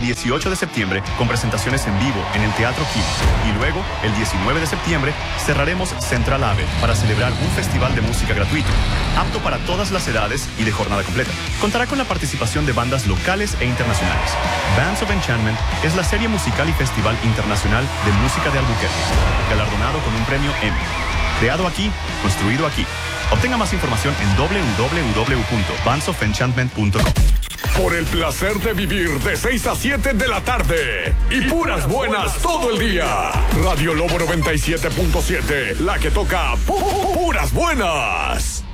18 de septiembre con presentaciones en vivo en el Teatro Kim. Y luego, el 19 de septiembre, cerraremos Central Ave para celebrar un festival de música gratuito, apto para todas las edades y de jornada completa. Contará con la participación de bandas locales e internacionales. Bands of Enchantment es la serie musical y festival internacional de música de Albuquerque, galardonado con un premio Emmy. Creado aquí, construido aquí. Obtenga más información en www.bandsofenchantment.com. Por el placer de vivir de 6 a 7 de la tarde. Y puras buenas todo el día. Radio Lobo 97.7, la que toca puras buenas.